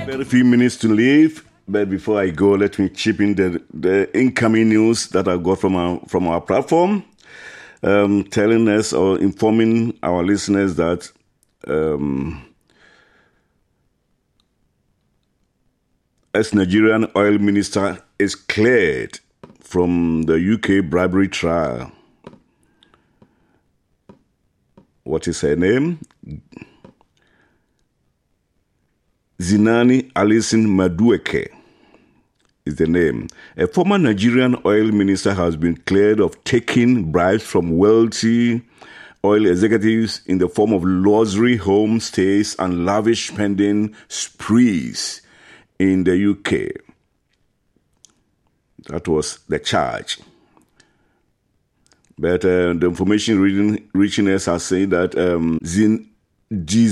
Very few minutes to leave, but before I go, let me chip in the incoming news that I got from our platform, telling us or informing our listeners that ex-Nigerian oil minister is cleared from the UK bribery trial. What is her name? Zinani Alison Madueke is the name. A former Nigerian oil minister has been cleared of taking bribes from wealthy oil executives in the form of luxury home stays and lavish spending sprees in the UK. That was the charge. But the information reaching us has said that